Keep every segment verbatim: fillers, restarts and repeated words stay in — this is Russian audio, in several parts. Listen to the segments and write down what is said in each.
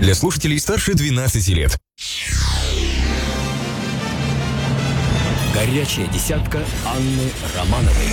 Для слушателей старше двенадцати лет. Горячая десятка Анны Романовой.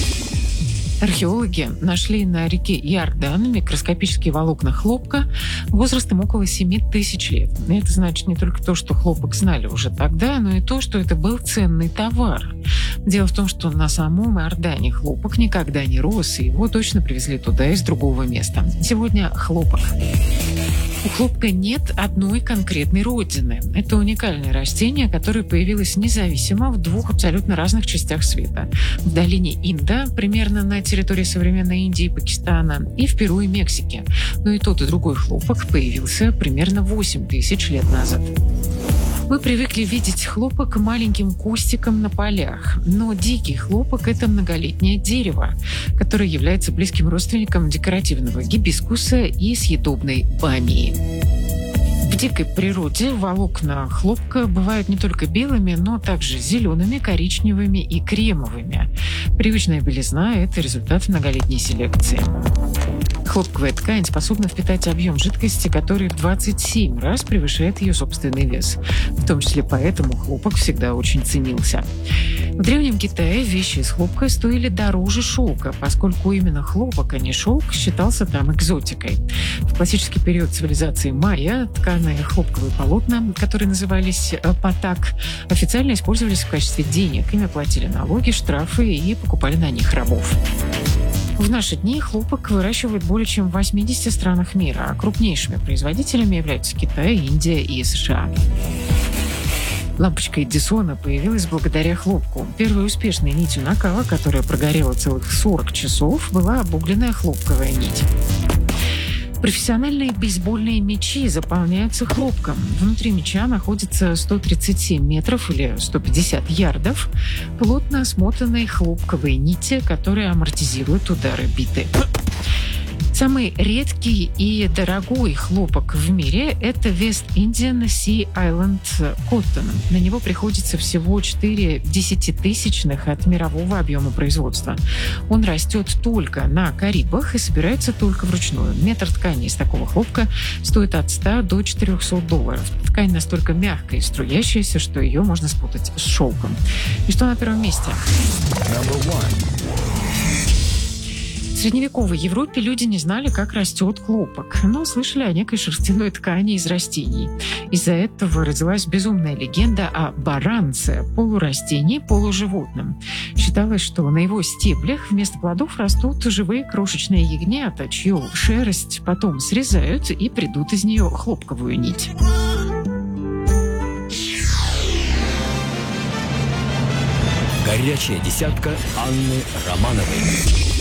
Археологи нашли на реке Иордан микроскопические волокна хлопка возрастом около семи тысяч лет. И это значит не только то, что хлопок знали уже тогда, но и то, что это был ценный товар. Дело в том, что на самом Иордане хлопок никогда не рос, и его точно привезли туда из другого места. Сегодня хлопок. У хлопка нет одной конкретной родины. Это уникальное растение, которое появилось независимо в двух абсолютно разных частях света. В долине Инда, примерно на территории современной Индии и Пакистана, и в Перу и Мексике. Но и тот, и другой хлопок появился примерно восемь тысяч лет назад. Мы привыкли видеть хлопок маленьким кустиком на полях, но дикий хлопок – это многолетнее дерево, которое является близким родственником декоративного гибискуса и съедобной бамии. В дикой природе волокна хлопка бывают не только белыми, но также зелеными, коричневыми и кремовыми. Привычная белизна – это результат многолетней селекции. Хлопковая ткань способна впитать объем жидкости, который в двадцать семь раз превышает ее собственный вес. В том числе поэтому хлопок всегда очень ценился. В Древнем Китае вещи из хлопка стоили дороже шелка, поскольку именно хлопок, а не шелк, считался там экзотикой. В классический период цивилизации майя тканые хлопковые полотна, которые назывались патак, официально использовались в качестве денег. Ими платили налоги, штрафы и покупали на них рабов. В наши дни хлопок выращивают более чем в восьмидесяти странах мира, а крупнейшими производителями являются Китай, Индия и США. Лампочка Эдисона появилась благодаря хлопку. Первой успешной нитью накала, которая прогорела целых сорок часов, была обугленная хлопковая нить. Профессиональные бейсбольные мячи заполняются хлопком. Внутри мяча находится сто тридцать семь метров или сто пятьдесят ярдов плотно смотанной хлопковой нити, которая амортизирует удары биты. Самый редкий и дорогой хлопок в мире – это West Indian Sea Island Cotton. На него приходится всего четыре десятитысячных от мирового объема производства. Он растет только на Карибах и собирается только вручную. Метр ткани из такого хлопка стоит от ста до четырехсот долларов. Ткань настолько мягкая и струящаяся, что ее можно спутать с шелком. И что на первом месте? В средневековой Европе люди не знали, как растет хлопок, но слышали о некой шерстяной ткани из растений. Из-за этого родилась безумная легенда о баранце, полурастении, полуживотном. Считалось, что на его стеблях вместо плодов растут живые крошечные ягнята, чью шерсть потом срезают и придут из нее хлопковую нить. Горячая десятка Анны Романовой.